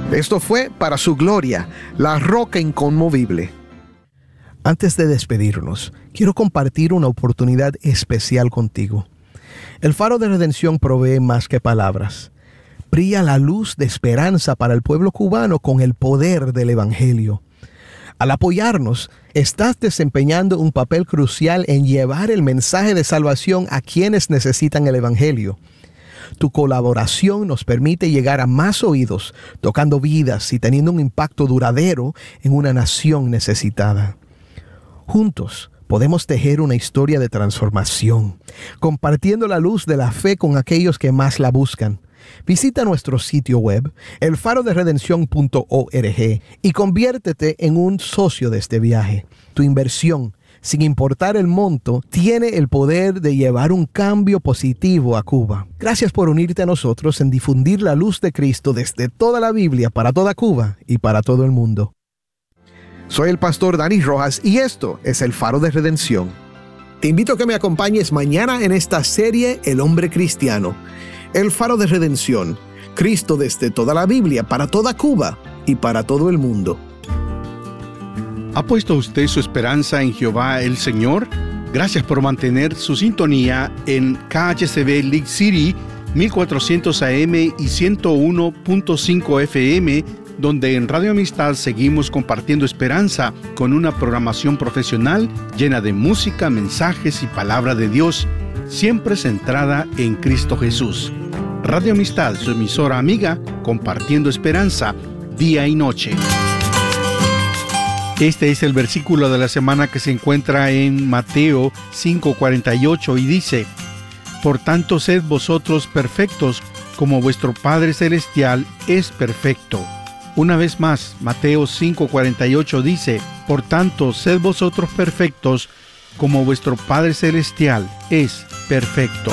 Esto fue Para Su Gloria, la roca inconmovible. Antes de despedirnos, quiero compartir una oportunidad especial contigo. El Faro de Redención provee más que palabras. Brilla la luz de esperanza para el pueblo cubano con el poder del Evangelio. Al apoyarnos, estás desempeñando un papel crucial en llevar el mensaje de salvación a quienes necesitan el Evangelio. Tu colaboración nos permite llegar a más oídos, tocando vidas y teniendo un impacto duradero en una nación necesitada. Juntos podemos tejer una historia de transformación, compartiendo la luz de la fe con aquellos que más la buscan. Visita nuestro sitio web, elfaroderedención.org, y conviértete en un socio de este viaje. Tu inversión, sin importar el monto, tiene el poder de llevar un cambio positivo a Cuba. Gracias por unirte a nosotros en difundir la luz de Cristo desde toda la Biblia para toda Cuba y para todo el mundo. Soy el pastor Dani Rojas y esto es El Faro de Redención. Te invito a que me acompañes mañana en esta serie El Hombre Cristiano. El Faro de Redención, Cristo desde toda la Biblia para toda Cuba y para todo el mundo. ¿Ha puesto usted su esperanza en Jehová el Señor? Gracias por mantener su sintonía en KHCB League City, 1400 AM y 101.5 FM, donde en Radio Amistad seguimos compartiendo esperanza con una programación profesional llena de música, mensajes y palabra de Dios, siempre centrada en Cristo Jesús. Radio Amistad, su emisora amiga, compartiendo esperanza día y noche. Este es el versículo de la semana que se encuentra en Mateo 5:48 y dice: Por tanto, sed vosotros perfectos, como vuestro Padre Celestial es perfecto. Una vez más, Mateo 5:48 dice: Por tanto, sed vosotros perfectos, como vuestro Padre Celestial es perfecto.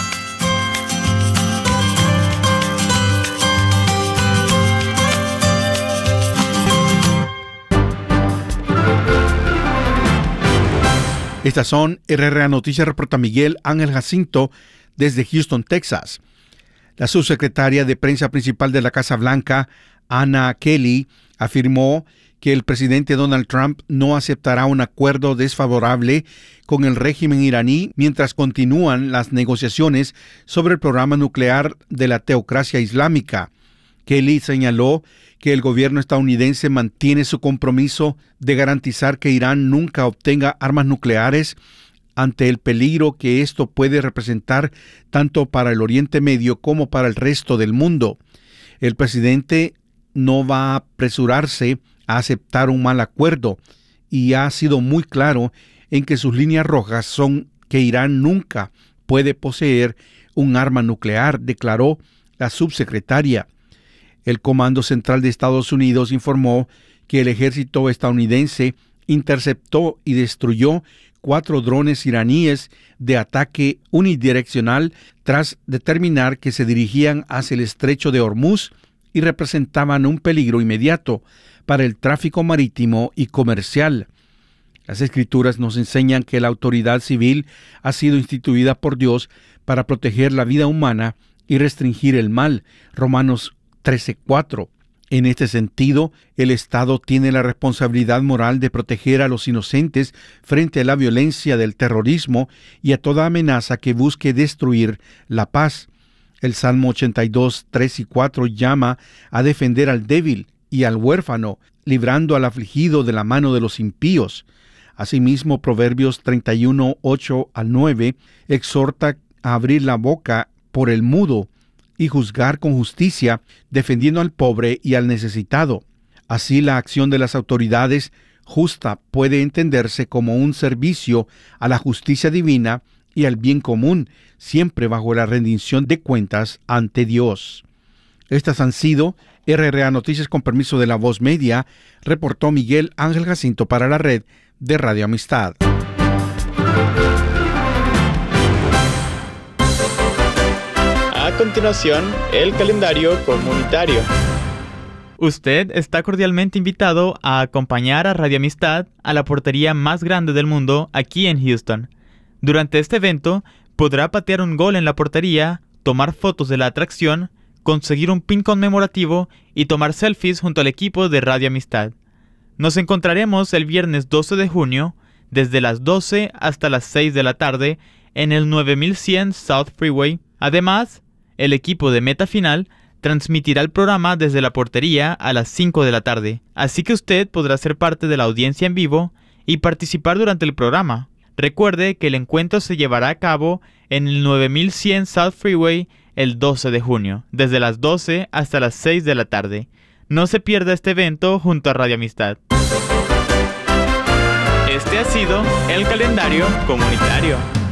Estas son RRA Noticias, reporta Miguel Ángel Jacinto desde Houston, Texas. La subsecretaria de prensa principal de la Casa Blanca, Anna Kelly, afirmó que el presidente Donald Trump no aceptará un acuerdo desfavorable con el régimen iraní mientras continúan las negociaciones sobre el programa nuclear de la teocracia islámica. Kelly señaló que el gobierno estadounidense mantiene su compromiso de garantizar que Irán nunca obtenga armas nucleares ante el peligro que esto puede representar tanto para el Oriente Medio como para el resto del mundo. El presidente no va a apresurarse a aceptar un mal acuerdo y ha sido muy claro en que sus líneas rojas son que Irán nunca puede poseer un arma nuclear, declaró la subsecretaria. El Comando Central de Estados Unidos informó que el ejército estadounidense interceptó y destruyó 4 drones iraníes de ataque unidireccional tras determinar que se dirigían hacia el estrecho de Hormuz y representaban un peligro inmediato para el tráfico marítimo y comercial. Las Escrituras nos enseñan que la autoridad civil ha sido instituida por Dios para proteger la vida humana y restringir el mal. Romanos 13:4. En este sentido, el Estado tiene la responsabilidad moral de proteger a los inocentes frente a la violencia del terrorismo y a toda amenaza que busque destruir la paz. El Salmo 82, 3 y 4 llama a defender al débil y al huérfano, librando al afligido de la mano de los impíos. Asimismo, Proverbios 31, 8 al 9 exhorta a abrir la boca por el mudo y juzgar con justicia, defendiendo al pobre y al necesitado. Así, la acción de las autoridades justa puede entenderse como un servicio a la justicia divina y al bien común, siempre bajo la rendición de cuentas ante Dios. Estas han sido RRA Noticias con permiso de La Voz Media, reportó Miguel Ángel Jacinto para la red de Radio Amistad. A continuación, el calendario comunitario. Usted está cordialmente invitado a acompañar a Radio Amistad a la portería más grande del mundo aquí en Houston. Durante este evento, podrá patear un gol en la portería, tomar fotos de la atracción, conseguir un pin conmemorativo y tomar selfies junto al equipo de Radio Amistad. Nos encontraremos el viernes 12 de junio, desde las 12 hasta las 6 de la tarde, en el 9100 South Freeway. Además, el equipo de Meta Final transmitirá el programa desde la portería a las 5 de la tarde, así que usted podrá ser parte de la audiencia en vivo y participar durante el programa. Recuerde que el encuentro se llevará a cabo en el 9100 South Freeway el 12 de junio, desde las 12 hasta las 6 de la tarde. No se pierda este evento junto a Radio Amistad. Este ha sido el calendario comunitario.